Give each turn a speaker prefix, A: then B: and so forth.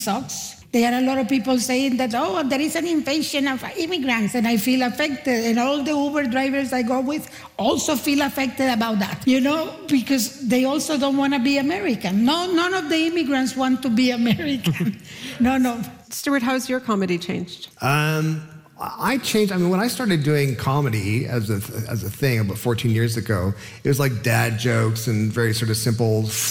A: sucks. There are a lot of people saying that, oh, there is an invasion of immigrants, and I feel affected. And all the Uber drivers I go with also feel affected about that, because they also don't want to be American. No, none of the immigrants want to be American. No.
B: Stuart, how's your comedy changed?
C: I changed. When I started doing comedy as a thing about 14 years ago, it was like dad jokes and very sort of simple